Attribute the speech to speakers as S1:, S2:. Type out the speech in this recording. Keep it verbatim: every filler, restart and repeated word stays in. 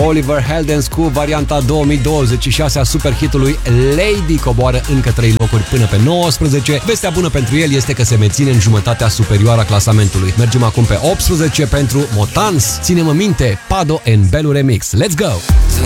S1: Oliver Heldens cu varianta două mii douăzeci și șase a superhitului Lady coboară încă trei locuri până pe nouăsprezece. Vestea bună pentru el este că se menține în jumătatea superioară a clasamentului. Mergem acum pe optsprezece pentru Motans. Ține-mă minte, Pado and Belu Remix. Let's go!